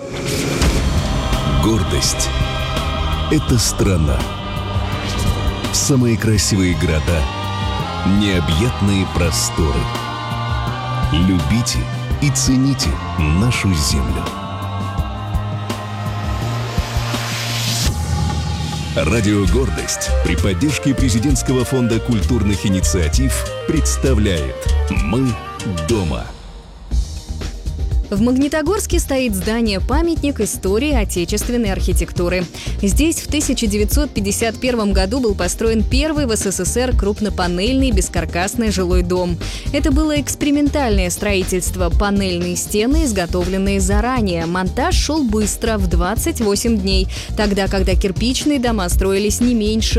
Гордость – это страна. Самые красивые города, необъятные просторы. Любите и цените нашу землю. Радио «Гордость» при поддержке Президентского фонда культурных инициатив представляет «Мы дома». В Магнитогорске стоит здание-памятник истории отечественной архитектуры. Здесь в 1951 году был построен первый в СССР крупнопанельный бескаркасный жилой дом. Это было экспериментальное строительство, панельные стены, изготовленные заранее. Монтаж шел быстро, в 28 дней, тогда, когда кирпичные дома строились не меньше